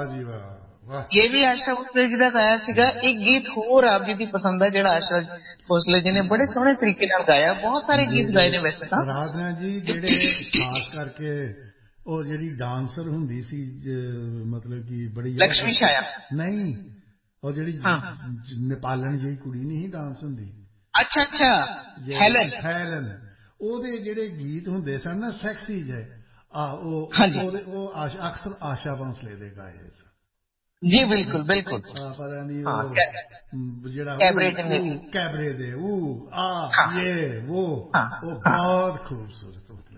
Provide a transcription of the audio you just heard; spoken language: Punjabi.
ਜੀ ਵਾਹ ਵਾਹ। ਇਹ ਵੀ ਆਸ਼ਾ ਭੋਸਲੇ ਜੀ ਦਾ ਗਾਇਆ ਸੀਗਾ। ਇੱਕ ਗੀਤ ਹੋਰ ਆਪ ਜੀ ਦੀ ਪਸੰਦ ਹੈ ਜਿਹੜਾ ਆਸ਼ਾ ਭੋਸਲੇ ਜੀ ਨੇ ਬੜੇ ਸੋਹਣੇ ਤਰੀਕੇ ਨਾਲ ਗਾਇਆ। ਬਹੁਤ ਸਾਰੇ ਗੀਤ ਗਾਏ ਨੇ ਵੈਸੇ ਤਾਂ ਰਾਧਨਾ ਜੀ, ਜਿਹੜੇ ਖਾਸ ਕਰਕੇ ਉਹ ਜਿਹੜੀ ਡਾਂਸਰ ਹੁੰਦੀ ਸੀ, ਮਤਲਬ ਕਿ ਬੜੀ ਲక్ష్ਮੀ ਛਾਇਆ ਨਹੀਂ, ਉਹ ਜਿਹੜੀ ਨੇਪਾਲਣ ਜਿਹੀ ਕੁੜੀ ਨਹੀਂ ਡਾਂਸ ਹੁੰਦੀ। ਅੱਛਾ ਅੱਛਾ, ਹੈਲਨ। ਉਹਦੇ ਜਿਹੜੇ ਗੀਤ ਹੁੰਦੇ ਸਨ ਨਾ ਸੈਕਸੀ ਜਿਹੇ, ਉਹ ਅਕਸਰ ਆਸ਼ਾ ਭੋਸਲੇ ਦੇ ਗਾਏ ਸਨ ਜੀ। ਬਿਲਕੁਲ ਬਿਲकुल। ਪਤਾ ਨਹੀਂ ਉਹ ਜਿਹੜਾ ਕੈਬਰੇ ਦੇ ਇਹ ਉਹ ਬਹੁਤ ਖੂਬਸੂਰਤ ਹੁੰਦੇ